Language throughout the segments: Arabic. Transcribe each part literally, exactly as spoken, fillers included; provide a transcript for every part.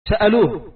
سألوه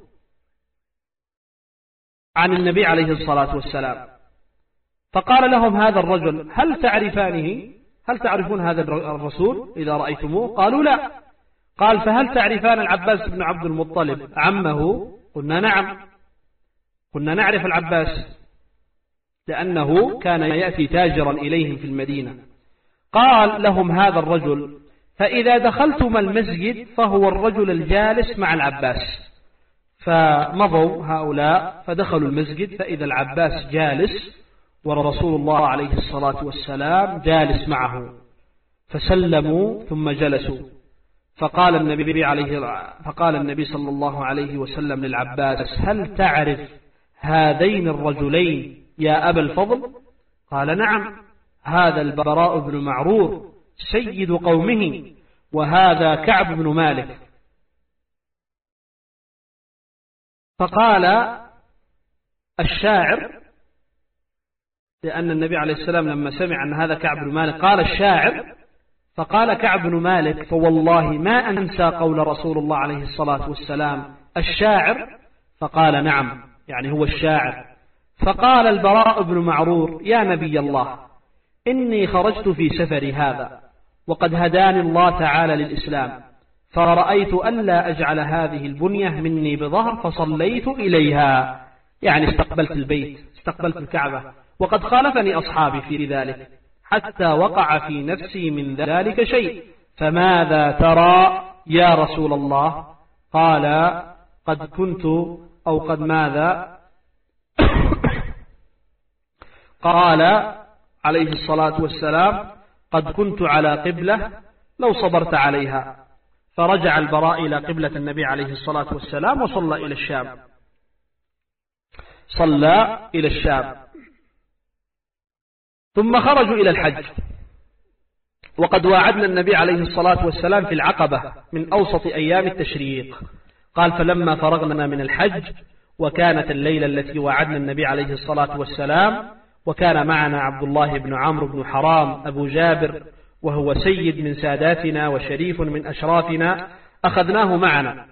عن النبي عليه الصلاة والسلام، فقال لهم هذا الرجل هل تعرفانه؟ هل تعرفون هذا الرسول إذا رأيتموه؟ قالوا لا. قال فهل تعرفان العباس بن عبد المطلب عمه؟ قلنا نعم. قلنا نعرف العباس لأنه كان يأتي تاجرا إليهم في المدينة. قال لهم هذا الرجل فإذا دخلتم المسجد فهو الرجل الجالس مع العباس. فمضوا هؤلاء فدخلوا المسجد فإذا العباس جالس ورسول الله عليه الصلاة والسلام جالس معه، فسلموا ثم جلسوا. فقال النبي عليه فقال النبي صلى الله عليه وسلم للعباس هل تعرف هذين الرجلين يا أبا الفضل؟ قال نعم، هذا البراء بن معرور سيد قومه وهذا كعب بن مالك. فقال الشاعر، لأن النبي عليه السلام لما سمع أن هذا كعب بن مالك قال الشاعر، فقال كعب بن مالك فوالله ما أنسى قول رسول الله عليه الصلاة والسلام الشاعر؟ فقال نعم، يعني هو الشاعر. فقال البراء بن معرور يا نبي الله إني خرجت في سفري هذا وقد هداني الله تعالى للإسلام، فرأيت ألا أجعل هذه البنية مني بظهر فصليت إليها، يعني استقبلت البيت، استقبلت الكعبة، وقد خالفني أصحابي في ذلك حتى وقع في نفسي من ذلك شيء، فماذا ترى يا رسول الله؟ قال قد كنت أو قد ماذا قال عليه الصلاة والسلام قد كنت على قبلة لو صبرت عليها. فرجع البراء إلى قبلة النبي عليه الصلاة والسلام وصلى إلى الشام، صلى إلى الشام. ثم خرجوا إلى الحج، وقد واعدنا النبي عليه الصلاة والسلام في العقبة من أوسط أيام التشريق. قال فلما فرغنا من الحج وكانت الليلة التي واعدنا النبي عليه الصلاة والسلام، وكان معنا عبد الله بن عمرو بن حرام أبو جابر وهو سيد من ساداتنا وشريف من أشرافنا، أخذناه معنا،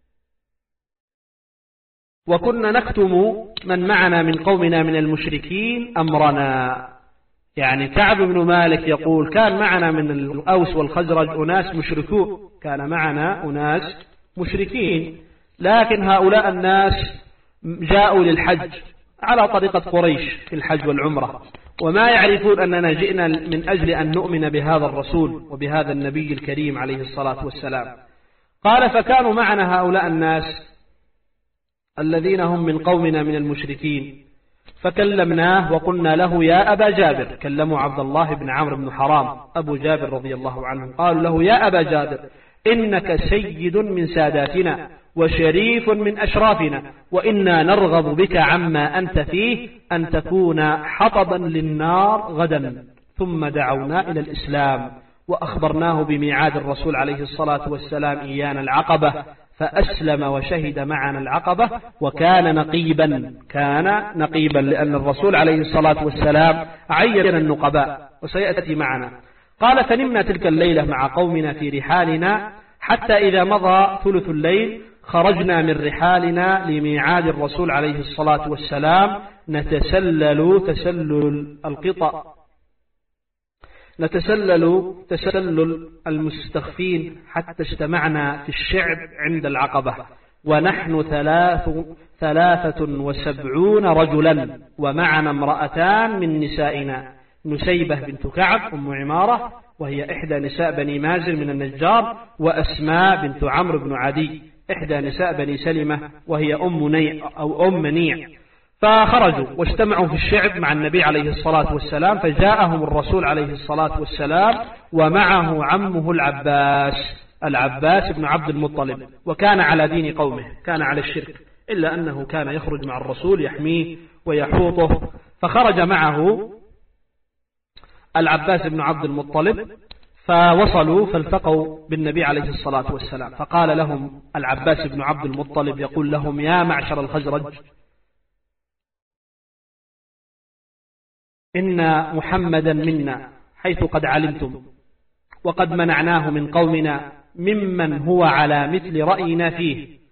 وكنا نكتم من معنا من قومنا من المشركين أمرنا. يعني كعب بن مالك يقول كان معنا من الأوس والخزرج أناس مشركون، كان معنا أناس مشركين، لكن هؤلاء الناس جاءوا للحج على طريقة قريش في الحج والعمرة، وما يعرفون أننا جئنا من أجل أن نؤمن بهذا الرسول وبهذا النبي الكريم عليه الصلاة والسلام. قال فكانوا معنا هؤلاء الناس الذين هم من قومنا من المشركين، فكلمناه وقلنا له يا أبا جابر، كلموا عبد الله بن عمرو بن حرام أبو جابر رضي الله عنه، قالوا له يا أبا جابر إنك سيد من ساداتنا وشريف من أشرافنا، وإنا نرغب بك عما أنت فيه أن تكون حطبا للنار غدا. ثم دعونا إلى الإسلام وأخبرناه بميعاد الرسول عليه الصلاة والسلام إيانا العقبة، فأسلم وشهد معنا العقبة، وكان نقيبا، كان نقيبا لأن الرسول عليه الصلاة والسلام عين النقباء، وسيأتي معنا. قال فنمنا تلك الليلة مع قومنا في رحالنا حتى إذا مضى ثلث الليل خرجنا من رحالنا لميعاد الرسول عليه الصلاة والسلام نتسلل تسلل القطع نتسلل تسلل المستخفين حتى اجتمعنا في الشعب عند العقبة، ونحن ثلاث ثلاثة وسبعون رجلا، ومعنا امرأتان من نسائنا، نسيبة بنت كعب أم عمارة وهي إحدى نساء بني مازن من النجار، وأسماء بنت عمرو بن عدي إحدى نساء بني سلمة وهي أم نيع أو أم منيع. فخرجوا واجتمعوا في الشعب مع النبي عليه الصلاة والسلام، فجاءهم الرسول عليه الصلاة والسلام ومعه عمه العباس العباس بن عبد المطلب، وكان على دين قومه، كان على الشرك، إلا أنه كان يخرج مع الرسول يحميه ويحوطه. فخرج معه العباس بن عبد المطلب، فوصلوا فالتقوا بالنبي عليه الصلاة والسلام، فقال لهم العباس بن عبد المطلب يقول لهم يا معشر الخزرج إن محمدا منا حيث قد علمتم، وقد منعناه من قومنا ممن هو على مثل رأينا فيه،